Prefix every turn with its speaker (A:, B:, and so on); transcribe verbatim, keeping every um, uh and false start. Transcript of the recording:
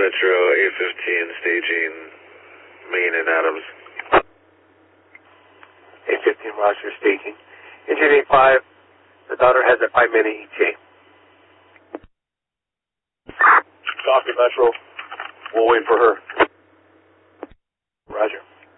A: Metro, eight fifteen, staging Main and Adams.
B: eight fifteen, roger, staging. Engine eight five, the daughter has a five minute E T A.
C: Copy, Metro. We'll wait for her.